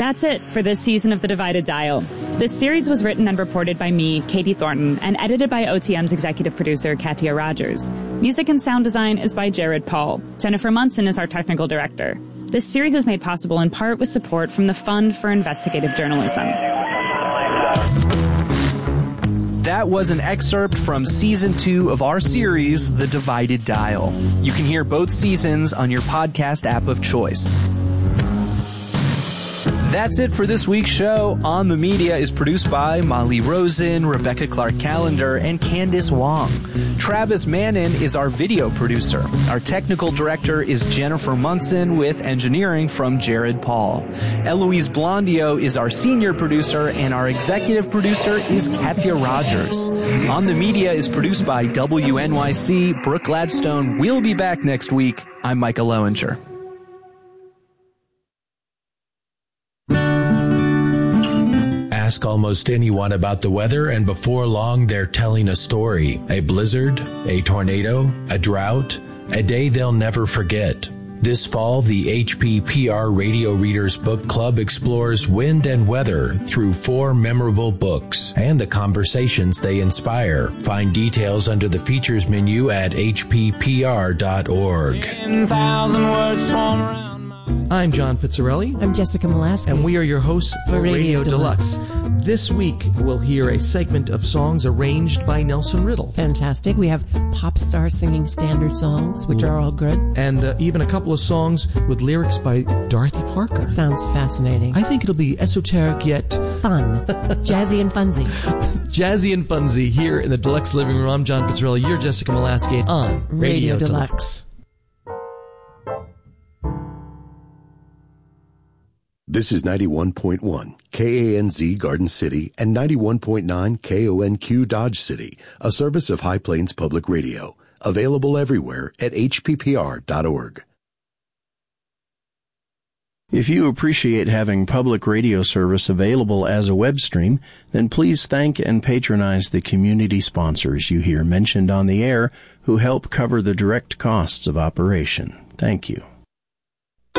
That's it for this season of The Divided Dial. This series was written and reported by me, Katie Thornton, and edited by OTM's executive producer, Katia Rogers. Music and sound design is by Jared Paul. Jennifer Munson is our technical director. This series is made possible in part with support from the Fund for Investigative Journalism. That was an excerpt from Season 2 of our series, The Divided Dial. You can hear both seasons on your podcast app of choice. That's it for this week's show. On the Media is produced by Molly Rosen, Rebecca Clark-Callender, and Candice Wong. Travis Mannon is our video producer. Our technical director is Jennifer Munson, with engineering from Jared Paul. Eloise Blondio is our senior producer, and our executive producer is Katia Rogers. On the Media is produced by WNYC. Brooke Gladstone will be back next week. I'm Micah Loewinger. Ask almost anyone about the weather, and before long they're telling a story. A blizzard, a tornado, a drought, a day they'll never forget. This fall, the HPPR Radio Readers Book Club explores wind and weather through 4 memorable books and the conversations they inspire. Find details under the features menu at hppr.org. 10,000 words swarm around. I'm John Pizzarelli. I'm Jessica Molaski. And we are your hosts for Radio Deluxe. This week, we'll hear a segment of songs arranged by Nelson Riddle. Fantastic. We have pop stars singing standard songs, which are all good. And even a couple of songs with lyrics by Dorothy Parker. Sounds fascinating. I think it'll be esoteric yet fun. Jazzy and funsy. Jazzy and funsy here in the Deluxe Living Room. I'm John Pizzarelli. You're Jessica Molaski on Radio Deluxe. This is 91.1 KANZ Garden City and 91.9 KONQ Dodge City, a service of High Plains Public Radio, available everywhere at hppr.org. If you appreciate having public radio service available as a web stream, then please thank and patronize the community sponsors you hear mentioned on the air who help cover the direct costs of operation. Thank you.